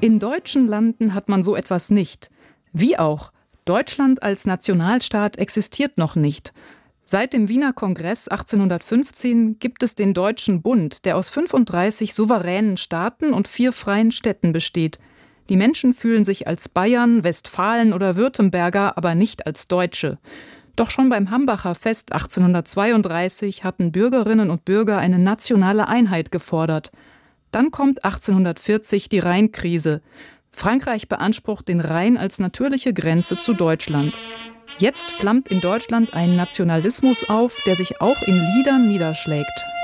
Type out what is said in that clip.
In deutschen Landen hat man so etwas nicht. Wie auch? Deutschland als Nationalstaat existiert noch nicht. Seit dem Wiener Kongress 1815 gibt es den Deutschen Bund, der aus 35 souveränen Staaten und 4 freien Städten besteht. Die Menschen fühlen sich als Bayern, Westfalen oder Württemberger, aber nicht als Deutsche. Doch schon beim Hambacher Fest 1832 hatten Bürgerinnen und Bürger eine nationale Einheit gefordert. Dann kommt 1840 die Rheinkrise. Frankreich beansprucht den Rhein als natürliche Grenze zu Deutschland. Jetzt flammt in Deutschland ein Nationalismus auf, der sich auch in Liedern niederschlägt.